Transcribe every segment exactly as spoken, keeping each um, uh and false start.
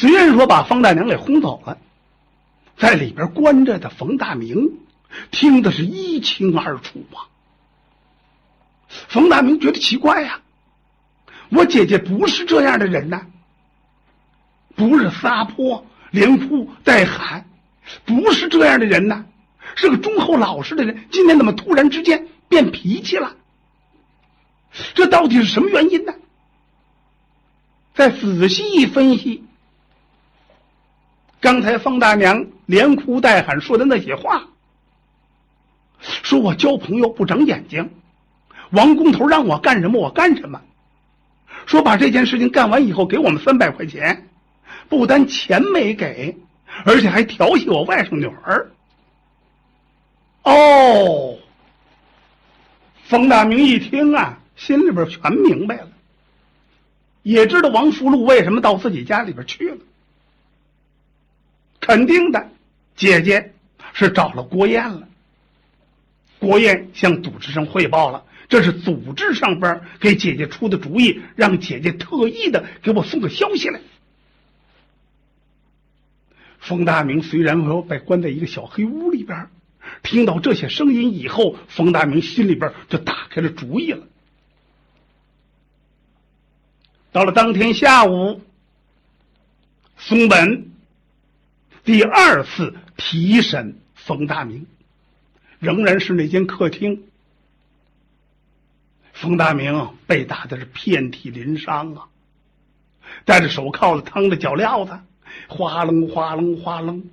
虽然说把冯大娘给轰走了，在里边关着的冯大明听的是一清二楚啊。冯大明觉得奇怪呀、啊，我姐姐不是这样的人呐、啊，不是撒泼连哭带喊，不是这样的人呐、啊，是个忠厚老实的人，今天怎么突然之间变脾气了？这到底是什么原因呢？再仔细分析刚才冯大娘连哭带喊说的那些话，说我交朋友不长眼睛，王工头让我干什么我干什么，说把这件事情干完以后给我们三百块钱，不但钱没给，而且还调戏我外甥女儿。哦，冯大明一听啊，心里边全明白了，也知道王福禄为什么到自己家里边去了。肯定的，姐姐是找了郭燕了。郭燕向组织上汇报了，这是组织上边给姐姐出的主意，让姐姐特意的给我送个消息来。冯大明虽然说被关在一个小黑屋里边，听到这些声音以后，冯大明心里边就打开了主意了。到了当天下午，松本第二次提审冯大明，仍然是那间客厅。冯大明被打的是遍体鳞伤啊，戴着手铐子，趟着脚镣子，哗楞哗楞哗楞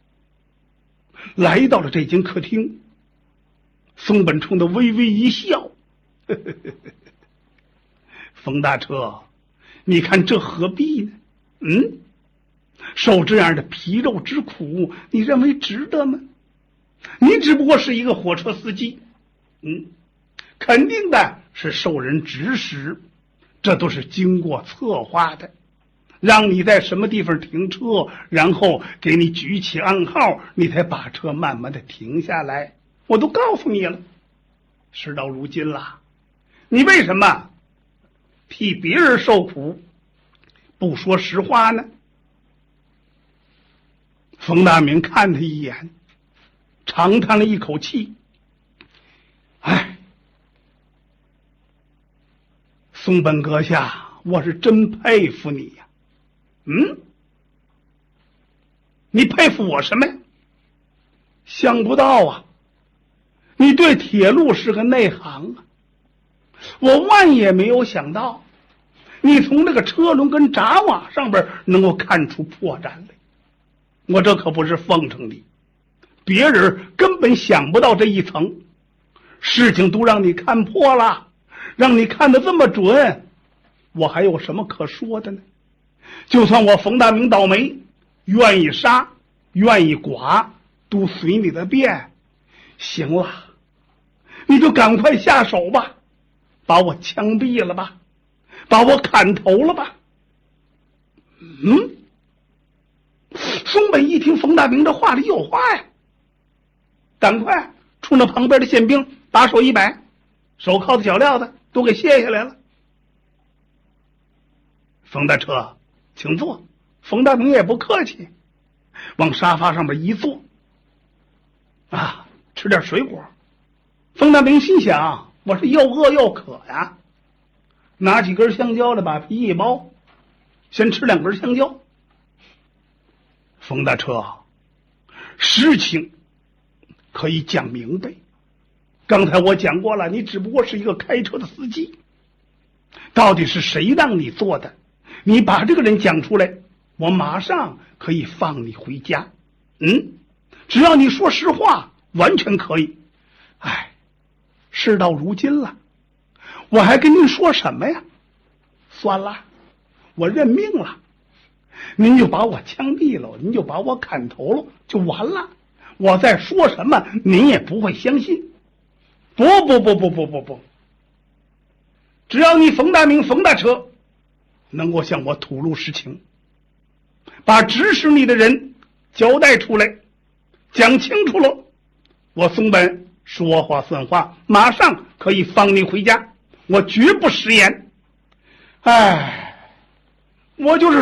来到了这间客厅。松本冲的微微一笑，呵呵呵呵，冯大车，你看这何必呢？嗯，受这样的皮肉之苦，你认为值得吗？你只不过是一个火车司机，嗯，肯定的是受人指使，这都是经过策划的，让你在什么地方停车，然后给你举起暗号，你才把车慢慢的停下来。我都告诉你了，事到如今了，你为什么替别人受苦不说实话呢？冯大明看他一眼，长叹了一口气，哎，松本阁下，我是真佩服你呀。嗯，你佩服我什么呀？想不到啊，你对铁路是个内行啊！我万也没有想到，你从那个车轮跟闸瓦上边能够看出破绽来。我这可不是奉承你，别人根本想不到这一层，事情都让你看破了，让你看得这么准，我还有什么可说的呢？就算我冯大明倒霉，愿意杀愿意剐都随你的便。行了，你就赶快下手吧，把我枪毙了吧，把我砍头了吧。嗯，松本一听冯大明这话里有话呀，赶快冲着旁边的宪兵把手一摆，手铐子脚镣子都给卸下来了。冯大车，请坐。冯大明也不客气，往沙发上面一坐，啊，吃点水果。冯大明心想，我是又饿又渴呀，拿几根香蕉来把皮一包，先吃两根香蕉。冯大车，事情可以讲明白。刚才我讲过了，你只不过是一个开车的司机，到底是谁让你做的？你把这个人讲出来，我马上可以放你回家。嗯，只要你说实话，完全可以。哎，事到如今了，我还跟您说什么呀？算了，我认命了。您就把我枪毙了，您就把我砍头了，就完了。我再说什么，您也不会相信。不不不不不不不，只要你冯大明冯大车能够向我吐露实情，把指使你的人交代出来，讲清楚了，我松本说话算话，马上可以放你回家，我绝不食言。哎，我就是